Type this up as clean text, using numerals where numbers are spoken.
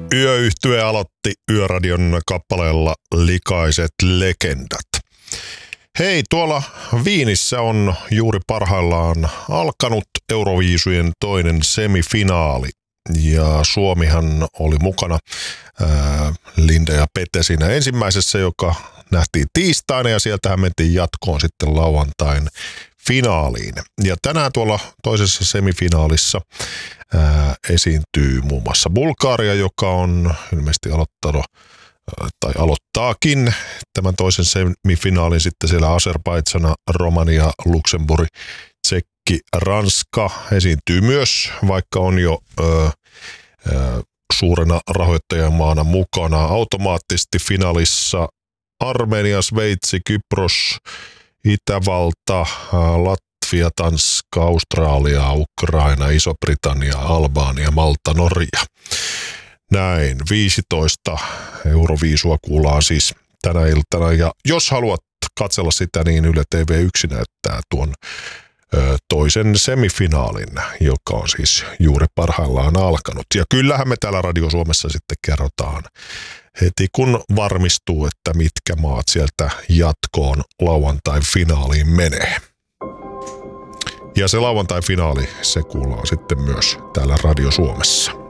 Yöyhtye aloitti Yöradion kappaleella Likaiset legendat. Hei, tuolla Viinissä on juuri parhaillaan alkanut Euroviisujen toinen semifinaali. Ja Suomihan oli mukana Linda ja Pete siinä ensimmäisessä, joka nähtiin tiistaina, ja sieltähän mentiin jatkoon sitten lauantain finaaliin. Ja tänään tuolla toisessa semifinaalissa esiintyy muun muassa Bulgaria, joka on ilmeisesti aloittanut tai aloittaakin tämän toisen semifinaalin sitten siellä Azerbaidžan, Romania, Luxemburg, Tsekki, Ranska esiintyy myös, vaikka on jo suurena rahoittajamaana mukana. Automaattisesti finaalissa Armenia, Sveitsi, Kypros, Itävalta, Latvia, Tanska, Australia, Ukraina, Iso-Britannia, Albania, Malta, Norja. Näin, 15 Euroviisua kuullaan siis tänä iltana. Ja jos haluat katsella sitä, niin Yle TV1 näyttää tuon toisen semifinaalin, joka on siis juuri parhaillaan alkanut. Ja kyllähän me täällä Radio Suomessa sitten kerrotaan heti, kun varmistuu, että mitkä maat sieltä jatkoon lauantain finaaliin menee. Ja se lauantain finaali, se kuullaan sitten myös täällä Radio Suomessa.